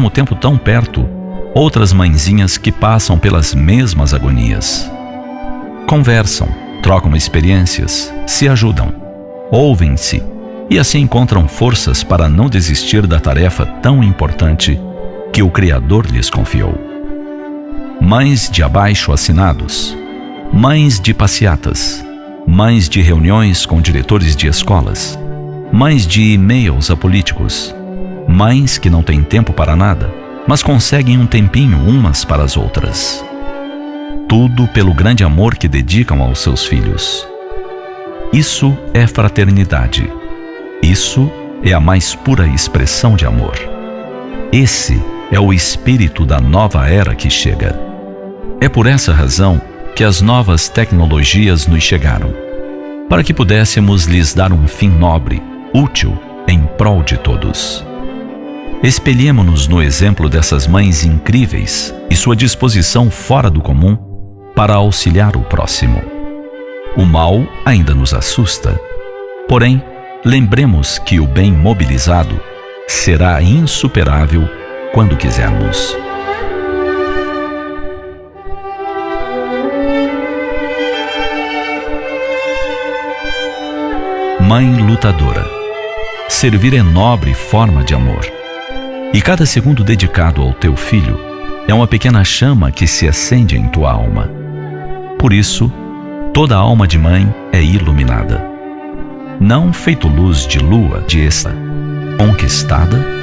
mesmo tempo tão perto, outras mãezinhas que passam pelas mesmas agonias. Conversam, trocam experiências, se ajudam, ouvem-se e assim encontram forças para não desistir da tarefa tão importante que o Criador lhes confiou. Mães de abaixo-assinados, mães de passeatas, mães de reuniões com diretores de escolas, mães de e-mails a políticos, mães que não têm tempo para nada, mas conseguem um tempinho umas para as outras. Tudo pelo grande amor que dedicam aos seus filhos. Isso é fraternidade. Isso é a mais pura expressão de amor. Esse é o espírito da nova era que chega. É por essa razão que as novas tecnologias nos chegaram, para que pudéssemos lhes dar um fim nobre, útil, em prol de todos. Espelhemo-nos no exemplo dessas mães incríveis e sua disposição fora do comum para auxiliar o próximo. O mal ainda nos assusta, porém, lembremos que o bem mobilizado será insuperável quando quisermos. Mãe lutadora. Servir é nobre forma de amor. E cada segundo dedicado ao teu filho é uma pequena chama que se acende em tua alma. Por isso, toda alma de mãe é iluminada. Não feito luz de lua de esta, conquistada